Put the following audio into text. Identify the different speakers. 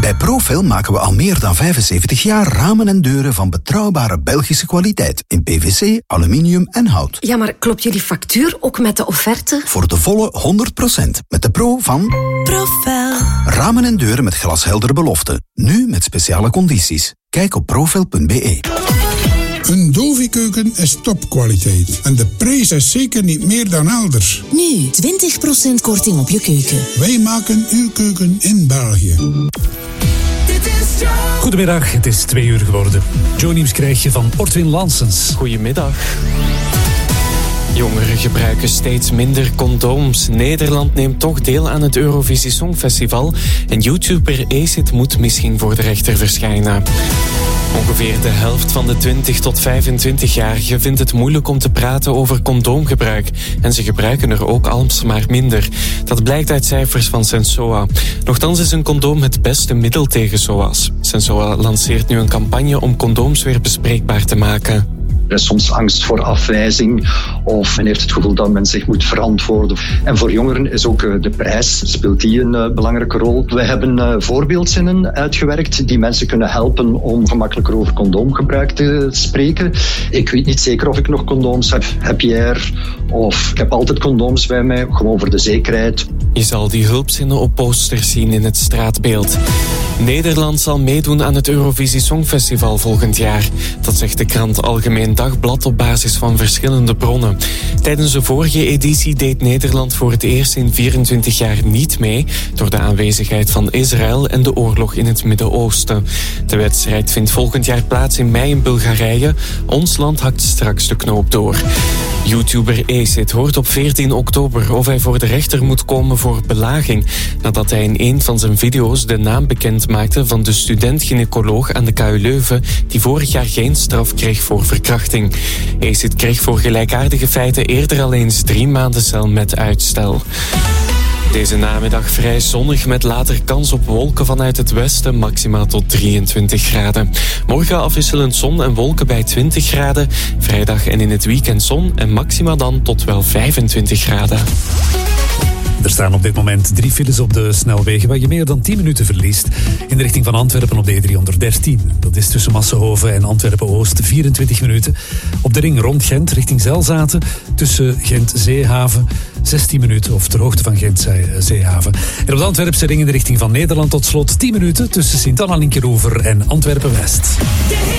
Speaker 1: Bij Profil maken we al meer dan 75 jaar ramen en deuren van betrouwbare Belgische kwaliteit. In PVC, aluminium en hout.
Speaker 2: Ja, maar klopt jullie factuur ook met de offerte?
Speaker 1: Voor de volle 100%. Met de Pro van...
Speaker 3: Profil.
Speaker 1: Ramen en deuren met glasheldere beloften. Nu met speciale condities. Kijk op profil.be.
Speaker 4: Een Dovi-keuken is topkwaliteit. En de prijs is zeker niet meer dan elders.
Speaker 3: Nu 20% korting op je keuken.
Speaker 4: Wij maken uw keuken in België.
Speaker 5: Goedemiddag, het is 2 uur geworden. Joe Nieuws krijg je van Ortwin Lansens.
Speaker 6: Goedemiddag. Jongeren gebruiken steeds minder condooms. Nederland neemt toch deel aan het Eurovisie Songfestival. En YouTuber Acid moet misschien voor de rechter verschijnen. Ongeveer de helft van de 20 tot 25-jarigen vindt het moeilijk om te praten over condoomgebruik. En ze gebruiken er ook alsmaar minder. Dat blijkt uit cijfers van Sensoa. Nochtans is een condoom het beste middel tegen SOA's. Sensoa lanceert nu een campagne om condooms weer bespreekbaar te maken.
Speaker 7: Er is soms angst voor afwijzing of men heeft het gevoel dat men zich moet verantwoorden. En voor jongeren is ook de prijs, speelt die een belangrijke rol. We hebben voorbeeldzinnen uitgewerkt die mensen kunnen helpen om gemakkelijker over condoomgebruik te spreken. Ik weet niet zeker of ik nog condooms heb jij er? Of ik heb altijd condooms bij mij, gewoon voor de zekerheid.
Speaker 6: Je zal die hulpzinnen op posters zien in het straatbeeld. Nederland zal meedoen aan het Eurovisie Songfestival volgend jaar. Dat zegt de krant Algemeen Dagblad op basis van verschillende bronnen. Tijdens de vorige editie deed Nederland voor het eerst in 24 jaar niet mee door de aanwezigheid van Israël en de oorlog in het Midden-Oosten. De wedstrijd vindt volgend jaar plaats in mei in Bulgarije. Ons land hakt straks de knoop door. YouTuber Acid hoort op 14 oktober of hij voor de rechter moet komen voor belaging, nadat hij in een van zijn video's de naam bekend maakte van de student-gynaecoloog aan de KU Leuven die vorig jaar geen straf kreeg voor verkrachting. Acid kreeg voor gelijkaardige feiten eerder al eens 3 maanden cel met uitstel. Deze namiddag vrij zonnig met later kans op wolken vanuit het westen, maximaal tot 23 graden. Morgen afwisselend zon en wolken bij 20 graden. Vrijdag en in het weekend zon en maxima dan tot wel 25 graden.
Speaker 5: Er staan op dit moment 3 files op de snelwegen waar je meer dan 10 minuten verliest. In de richting van Antwerpen op de E313. Dat is tussen Massenhoven en Antwerpen-Oost 24 minuten. Op de ring rond Gent richting Zelzaten tussen Gent-Zeehaven 16 minuten of ter hoogte van Gent-Zeehaven. En op de Antwerpse ring in de richting van Nederland tot slot 10 minuten tussen Sint-Anna-Linkeroever en Antwerpen-West.